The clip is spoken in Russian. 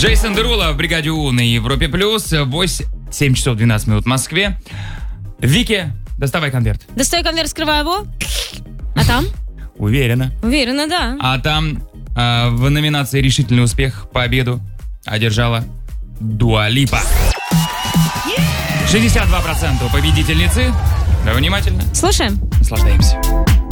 Джейсон Дерула в «Бригаде У» на Европе+. 7 часов 12 минут в Москве. Вики, доставай конверт. Достаю конверт, скрываю его. А там? Уверена. Уверена, да. А там в номинации «Решительный успех» победу одержала Дуа Липа. 62% победительницы. Да, внимательно. Слушаем. Наслаждаемся.